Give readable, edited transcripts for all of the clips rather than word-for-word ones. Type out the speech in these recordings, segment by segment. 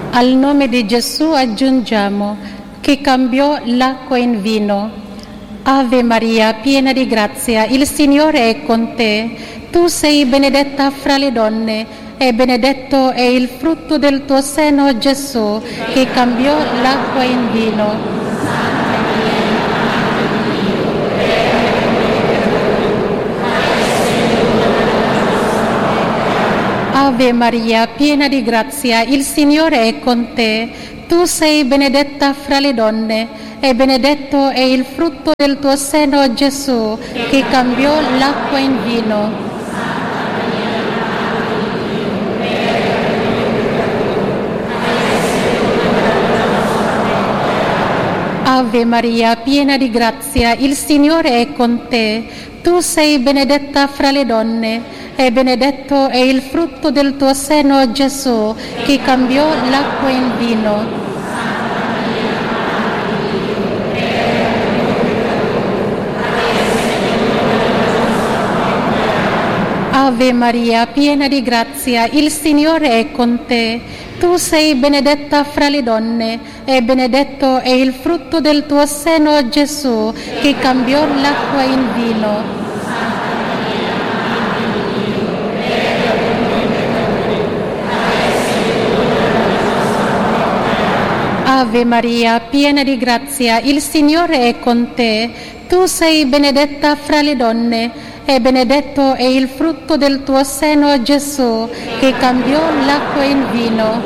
Al nome di Gesù aggiungiamo, che cambiò l'acqua in vino. Ave Maria, piena di grazia, il Signore è con te. Tu sei benedetta fra le donne e benedetto è il frutto del tuo seno, Gesù, che cambiò l'acqua in vino. Ave Maria, piena di grazia, il Signore è con te. Tu sei benedetta fra le donne e benedetto è il frutto del tuo seno, Gesù, che cambiò l'acqua in vino. Ave Maria, piena di grazia, il Signore è con te. Tu sei benedetta fra le donne e benedetto è il frutto del tuo seno, Gesù, che cambiò l'acqua in vino. Ave Maria, piena di grazia, il Signore è con te. Tu sei benedetta fra le donne e benedetto è il frutto del tuo seno, Gesù, che cambiò l'acqua in vino. Ave Maria, piena di grazia, il Signore è con te. Tu sei benedetta fra le donne e benedetto è il frutto del tuo seno, Gesù, che cambiò l'acqua in vino.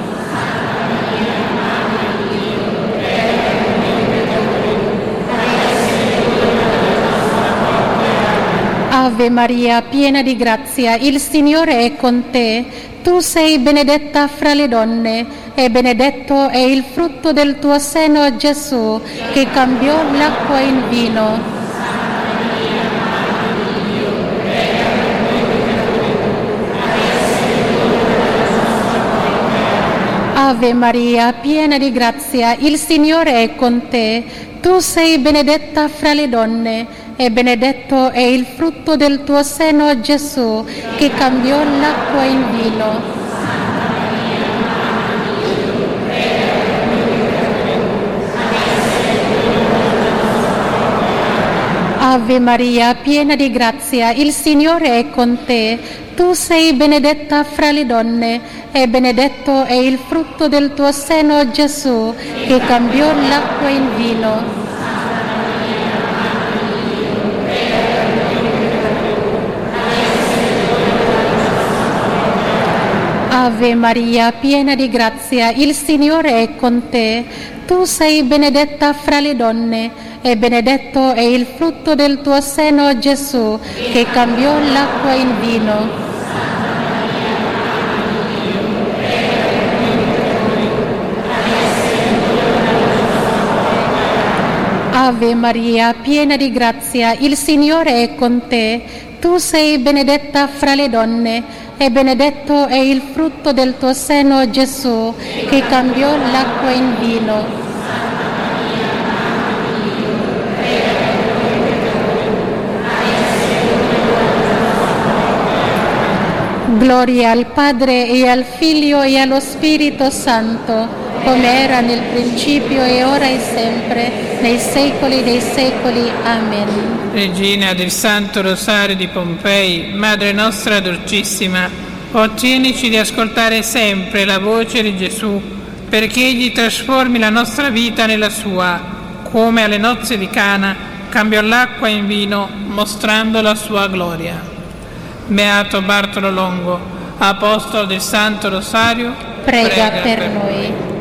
Ave Maria, piena di grazia, il Signore è con te. Tu sei benedetta fra le donne e benedetto è il frutto del tuo seno, Gesù, che cambiò l'acqua in vino. Ave Maria, piena di grazia, il Signore è con te. Tu sei benedetta fra le donne e benedetto è il frutto del tuo seno, Gesù, che cambiò l'acqua in vino. Ave Maria, piena di grazia, il Signore è con te. Tu sei benedetta fra le donne e benedetto è il frutto del tuo seno, Gesù, che cambiò l'acqua in vino. Ave Maria, piena di grazia, il Signore è con te. Tu sei benedetta fra le donne e benedetto è il frutto del tuo seno, Gesù, che cambiò l'acqua in vino. Ave Maria, piena di grazia, il Signore è con te. Tu sei benedetta fra le donne e benedetto è il frutto del tuo seno, Gesù, che cambiò l'acqua in vino. Gloria al Padre e al Figlio e allo Spirito Santo, come era nel principio e ora e sempre, nei secoli dei secoli. Amen. Regina del Santo Rosario di Pompei, Madre nostra dolcissima, ottienici di ascoltare sempre la voce di Gesù, perché Egli trasformi la nostra vita nella sua, come alle nozze di Cana cambiò l'acqua in vino, mostrando la sua gloria. Beato Bartolo Longo, apostolo del Santo Rosario, prega per noi.